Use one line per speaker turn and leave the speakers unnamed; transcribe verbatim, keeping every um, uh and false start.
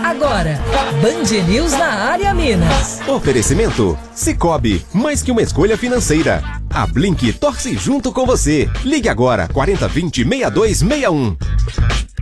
Agora, Band News na área Minas.
Oferecimento Sicoob, mais que uma escolha financeira. A Blink torce junto com você. Ligue agora, quarenta, vinte, sessenta e dois sessenta e um.